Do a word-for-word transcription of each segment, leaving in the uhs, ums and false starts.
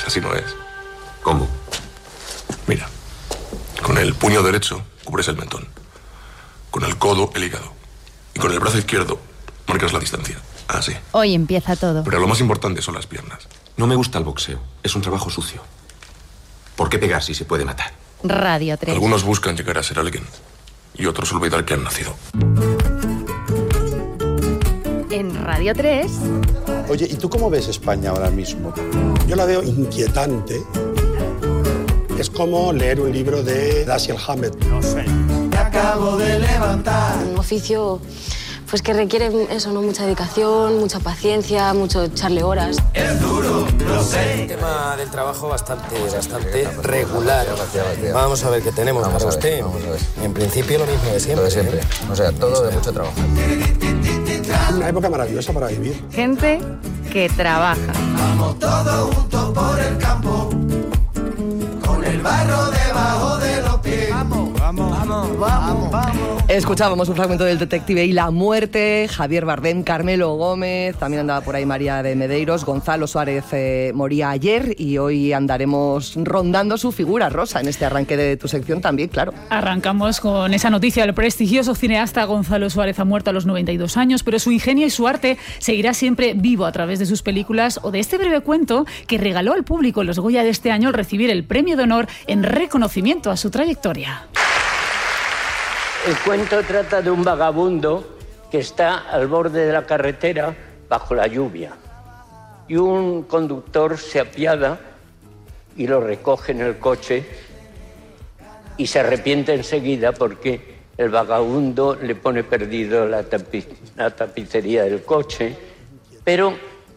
así no es. ¿Cómo? Mira, con el puño derecho cubres el mentón, con el codo el hígado y con el brazo izquierdo marcas la distancia. Así. Hoy empieza todo. Pero lo más importante son las piernas. No me gusta el boxeo. Es un trabajo sucio. ¿Por qué pegar si se puede matar? Radio tres. Algunos buscan llegar a ser alguien y otros olvidar que han nacido. En Radio tres... Oye, ¿y tú cómo ves España ahora mismo? Yo la veo inquietante. Es como leer un libro de Dashiell Hammett. No sé. Me acabo de levantar. Un oficio pues que requiere eso, ¿no? Mucha dedicación, mucha paciencia, mucho echarle horas. Es duro, lo sé. El tema del trabajo bastante, bastante regular. Vamos a ver qué tenemos para usted. En principio lo mismo de siempre. Lo de siempre. O sea, todo de mucho trabajo. Una época maravillosa para vivir. Gente que trabaja. Vamos todos juntos por el campo, con el barro debajo de los pies. Vamos, vamos, vamos, vamos, vamos. Escuchábamos un fragmento del Detective y la muerte, Javier Bardem, Carmelo Gómez, también andaba por ahí María de Medeiros, Gonzalo Suárez eh, moría ayer y hoy andaremos rondando su figura, Rosa, en este arranque de tu sección también, claro. Arrancamos con esa noticia. El prestigioso cineasta Gonzalo Suárez ha muerto a los noventa y dos años, pero su ingenio y su arte seguirá siempre vivo a través de sus películas o de este breve cuento que regaló al público en los Goya de este año al recibir el premio de honor en reconocimiento a su trayectoria. El cuento trata de un vagabundo que está al borde de la carretera bajo la lluvia y un conductor se apiada y lo recoge en el coche y se arrepiente enseguida porque el vagabundo le pone perdido la, tapiz, la tapicería del coche, pero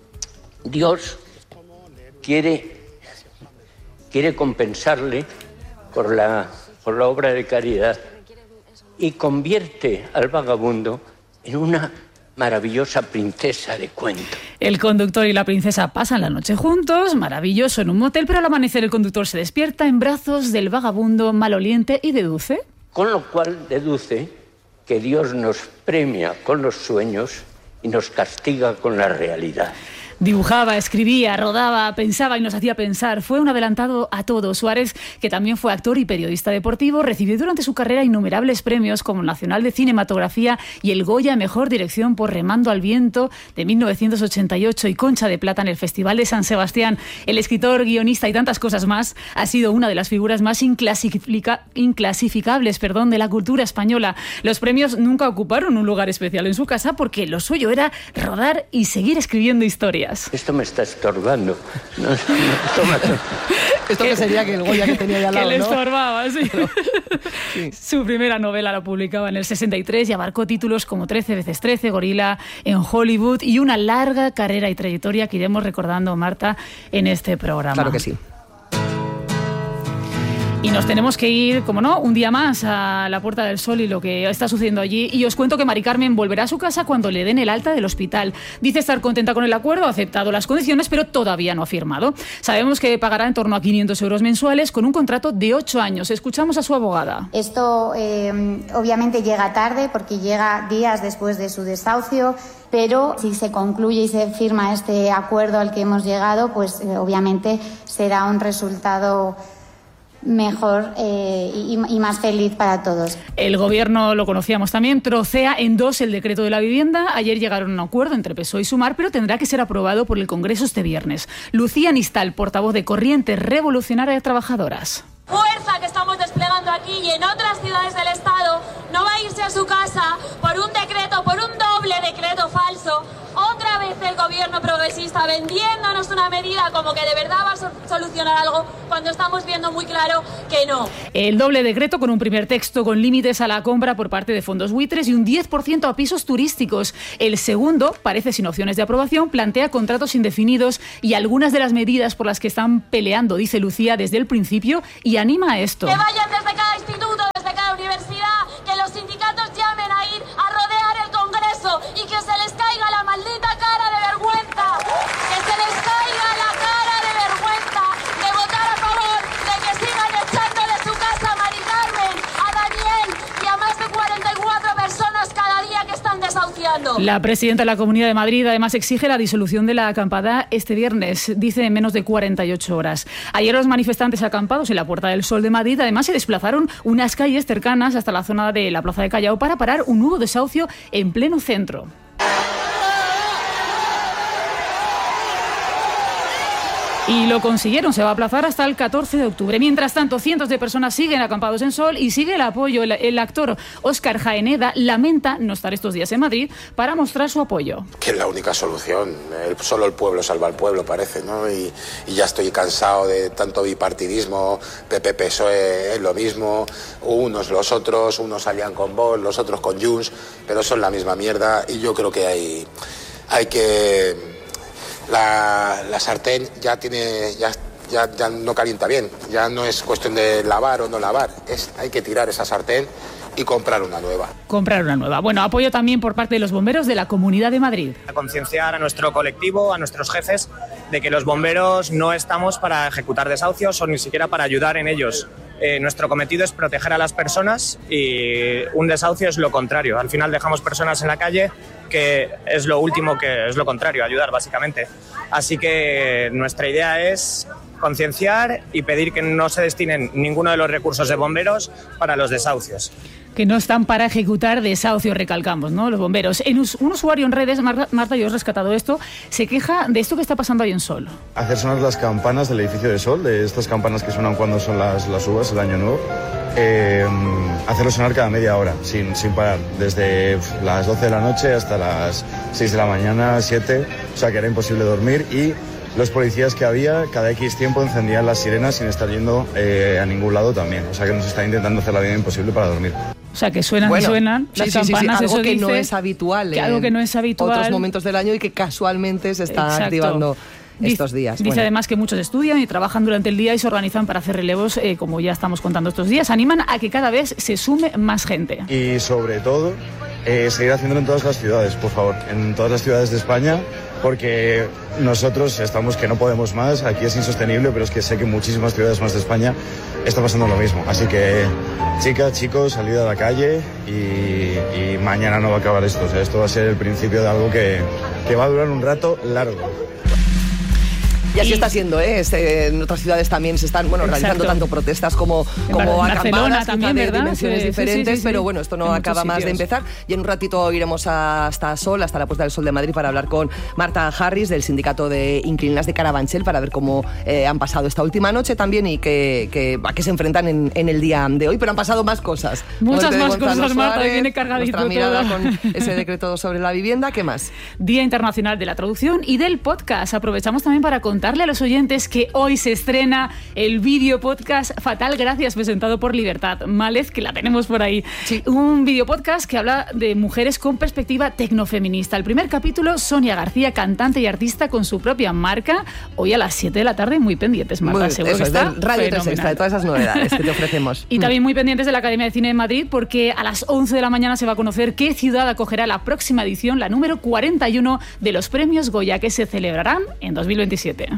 Dios quiere, quiere compensarle por la, por la obra de caridad y convierte al vagabundo en una maravillosa princesa de cuento. El conductor y la princesa pasan la noche juntos, maravilloso en un motel, pero al amanecer el conductor se despierta en brazos del vagabundo maloliente y deduce... Con lo cual deduce que Dios nos premia con los sueños y nos castiga con la realidad. Dibujaba, escribía, rodaba, pensaba y nos hacía pensar. Fue un adelantado a todo. Suárez, que también fue actor y periodista deportivo, recibió durante su carrera innumerables premios como el Nacional de Cinematografía y el Goya Mejor Dirección por Remando al Viento de mil novecientos ochenta y ocho y Concha de Plata en el Festival de San Sebastián. El escritor, guionista y tantas cosas más ha sido una de las figuras más inclasifica- inclasificables perdón, de la cultura española. Los premios nunca ocuparon un lugar especial en su casa porque lo suyo era rodar y seguir escribiendo historias. Esto me está estorbando. No, no, no, Esto que sería que el Goya que tenía ahí al lado, que le ¿no? estorbaba, sí. Pero, sí. Su primera novela la publicaba en el sesenta y tres y abarcó títulos como trece veces trece, Gorila, en Hollywood y una larga carrera y trayectoria que iremos recordando, Marta, en este programa. Claro que sí. Y nos tenemos que ir, como no, un día más a la Puerta del Sol y lo que está sucediendo allí. Y os cuento que Mari Carmen volverá a su casa cuando le den el alta del hospital. Dice estar contenta con el acuerdo, ha aceptado las condiciones, pero todavía no ha firmado. Sabemos que pagará en torno a quinientos euros mensuales con un contrato de ocho años. Escuchamos a su abogada. Esto eh, obviamente llega tarde porque llega días después de su desahucio, pero si se concluye y se firma este acuerdo al que hemos llegado, pues eh, obviamente será un resultado mejor eh, y, y más feliz para todos. El gobierno, lo conocíamos también, trocea en dos el decreto de la vivienda. Ayer llegaron a un acuerdo entre P S O E y Sumar, pero tendrá que ser aprobado por el Congreso este viernes. Lucía Nistal, portavoz de Corrientes Revolucionarias Trabajadoras. Fuerza que estamos desplegando aquí y en otras ciudades del Estado no va a irse a su casa por un decreto, por un doble decreto falso. Otra vez el gobierno progresista vendiéndonos una medida como que de verdad va a solucionar algo cuando estamos viendo muy claro que no. El doble decreto con un primer texto con límites a la compra por parte de fondos buitres y un diez por ciento a pisos turísticos. El segundo, parece sin opciones de aprobación, plantea contratos indefinidos y algunas de las medidas por las que están peleando, dice Lucía, desde el principio y anima a esto. Que vayan desde cada instituto, desde cada universidad, que los sindicatos llamen a ir a rodear el Congreso y que se les caiga la maldita cara de vergüenza, que se les caiga la cara de vergüenza de votar a favor de que sigan echando de su casa a Mari Carmen, a Daniel y a más de cuarenta y cuatro personas cada día que están desahuciando. La presidenta de la Comunidad de Madrid además exige la disolución de la acampada este viernes, dice en menos de cuarenta y ocho horas. Ayer los manifestantes acampados en la Puerta del Sol de Madrid además se desplazaron unas calles cercanas hasta la zona de la Plaza de Callao para parar un nuevo desahucio en pleno centro. Y lo consiguieron, se va a aplazar hasta el catorce de octubre. Mientras tanto, cientos de personas siguen acampados en Sol y sigue el apoyo. El, el actor Óscar Jaeneda lamenta no estar estos días en Madrid para mostrar su apoyo. Que es la única solución, el, solo el pueblo salva al pueblo, parece, ¿no? Y, y ya estoy cansado de tanto bipartidismo, P P P S O E es lo mismo, unos los otros, unos salían con Vox, los otros con Junts, pero son la misma mierda y yo creo que hay, hay que... La, la sartén ya tiene ya, ya, ya no calienta bien, ya no es cuestión de lavar o no lavar, es, hay que tirar esa sartén y comprar una nueva. Comprar una nueva. Bueno, apoyo también por parte de los bomberos de la Comunidad de Madrid. A concienciar a nuestro colectivo, a nuestros jefes, de que los bomberos no estamos para ejecutar desahucios o ni siquiera para ayudar en ellos. Eh, nuestro cometido es proteger a las personas y un desahucio es lo contrario. Al final dejamos personas en la calle, que es lo último, que es lo contrario, ayudar básicamente. Así que nuestra idea es concienciar y pedir que no se destinen ninguno de los recursos de bomberos para los desahucios. Que no están para ejecutar desahucios, recalcamos, ¿no? Los bomberos. En us, un usuario en redes, Marta, Marta, yo he rescatado esto, se queja de esto que está pasando ahí en Sol. Hacer sonar las campanas del edificio de Sol, de estas campanas que suenan cuando son las, las uvas, el año nuevo. Eh, hacerlo sonar cada media hora, sin, sin parar, desde las doce de la noche hasta las seis de la mañana, siete, o sea que era imposible dormir y los policías que había cada X tiempo encendían las sirenas sin estar yendo eh, a ningún lado también, o sea que nos está intentando hacer la vida imposible para dormir. O sea, que suenan bueno, y suenan sí, las sí, campanas, sí, sí. Algo eso que dice, no es habitual. Que algo que no es habitual. Otros momentos del año y que casualmente se está Exacto. activando estos días. Dice bueno. además que muchos estudian y trabajan durante el día y se organizan para hacer relevos, eh, como ya estamos contando estos días. Animan a que cada vez se sume más gente. Y sobre todo, eh, seguir haciéndolo en todas las ciudades, por favor, en todas las ciudades de España, porque nosotros estamos que no podemos más, aquí es insostenible, pero es que sé que en muchísimas ciudades más de España está pasando lo mismo. Así que, chicas, chicos, salid a la calle y, y mañana no va a acabar esto. O sea, esto va a ser el principio de algo que, que va a durar un rato largo. Y así está siendo, ¿eh? Este, en otras ciudades también se están bueno, realizando tanto protestas como, como acampadas, también, de ¿verdad? dimensiones Sí, diferentes, sí, sí, sí. pero bueno, esto no en acaba más de empezar. Y en un ratito iremos hasta Sol, hasta la Puerta del Sol de Madrid, para hablar con Marta Harris, del sindicato de inquilinas de Carabanchel, para ver cómo eh, han pasado esta última noche también y que, que, a qué se enfrentan en, en el día de hoy. Pero han pasado más cosas. Muchas Muerte más cosas, Marta, Suárez, viene cargadito nuestra mirada todo. con ese decreto sobre la vivienda. ¿Qué más? Día Internacional de la Traducción y del Podcast. Aprovechamos también para contarle a los oyentes que hoy se estrena el vídeo podcast Fatal Gracias, presentado por Libertad Mález, que la tenemos por ahí. Sí. Un vídeo podcast que habla de mujeres con perspectiva tecnofeminista. El primer capítulo, Sonia García, cantante y artista con su propia marca, hoy a las siete de la tarde, muy pendientes, Marta, muy, seguro eso que es, está Radio tres Extra, de todas esas novedades que te ofrecemos. Y también muy pendientes de la Academia de Cine de Madrid, porque a las once de la mañana se va a conocer qué ciudad acogerá la próxima edición, la número cuarenta y uno de los premios Goya, que se celebrarán en dos mil veintisiete.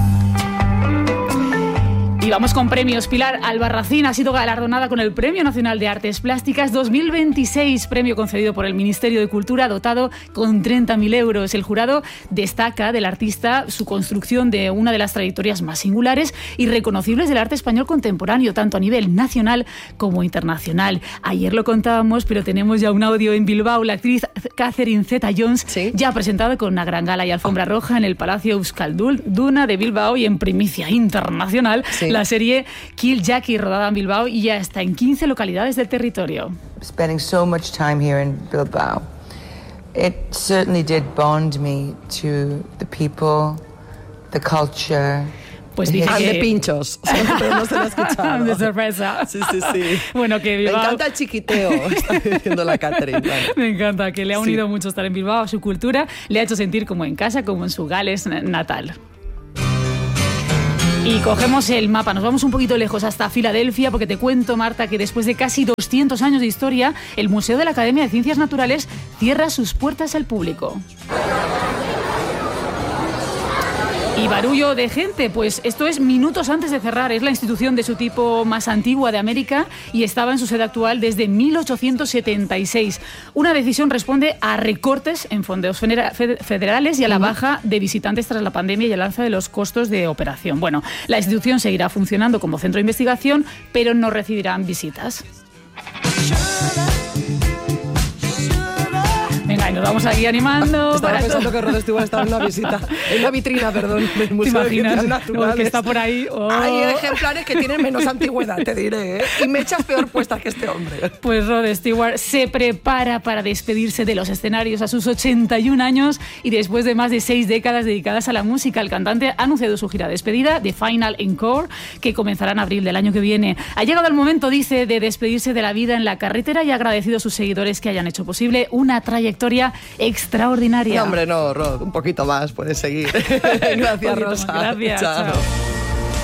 Y vamos con premios. Pilar Albarracín ha sido galardonada con el Premio Nacional de Artes Plásticas dos mil veintiséis, premio concedido por el Ministerio de Cultura, dotado con treinta mil euros. El jurado destaca del artista su construcción de una de las trayectorias más singulares y reconocibles del arte español contemporáneo, tanto a nivel nacional como internacional. Ayer lo contábamos, pero tenemos ya un audio en Bilbao. La actriz Catherine Zeta-Jones, ¿sí?, ya ha presentado con una gran gala y alfombra roja en el Palacio Euskalduna de Bilbao y en primicia internacional, sí, la serie Kill Jackie, rodada en Bilbao, y ya está en quince localidades del territorio. Spending so much time here in Bilbao, it certainly did bond me to the people, the culture. Pues dice que... de pinchos, pero no se lo ha escuchado. De sorpresa. Sí, sí, sí. Bueno, que Bilbao... Me encanta el chiquiteo, está diciendo la Catherine. Claro. Me encanta, que le ha unido sí. mucho estar en Bilbao, a su cultura, le ha hecho sentir como en casa, como en su Gales natal. Y cogemos el mapa, nos vamos un poquito lejos hasta Filadelfia, porque te cuento, Marta, que después de casi doscientos años de historia, el Museo de la Academia de Ciencias Naturales cierra sus puertas al público. Y barullo de gente, pues esto es minutos antes de cerrar. Es la institución de su tipo más antigua de América y estaba en su sede actual desde mil ochocientos setenta y seis. Una decisión responde a recortes en fondos federales y a la baja de visitantes tras la pandemia y el alza de los costos de operación. Bueno, la institución seguirá funcionando como centro de investigación, pero no recibirán visitas. Venga, y nos vamos aquí animando. Estaba para pensando todo. que Rod Stewart estaba en una visita, en una vitrina, perdón, del Museo de Ciencias Naturales. O que está por ahí. Oh. Hay ejemplares que tienen menos antigüedad, te diré, ¿eh? Y mechas peor puestas que este hombre. Pues Rod Stewart se prepara para despedirse de los escenarios a sus ochenta y un años y después de más de seis décadas dedicadas a la música. El cantante ha anunciado su gira de despedida, The Final Encore, que comenzará en abril del año que viene. Ha llegado el momento, dice, de despedirse de la vida en la carretera y ha agradecido a sus seguidores que hayan hecho posible una trayectoria extraordinaria. No, hombre, no, Rod, un poquito más, puedes seguir. Gracias, Rosa. Gracias. Chao. Chao.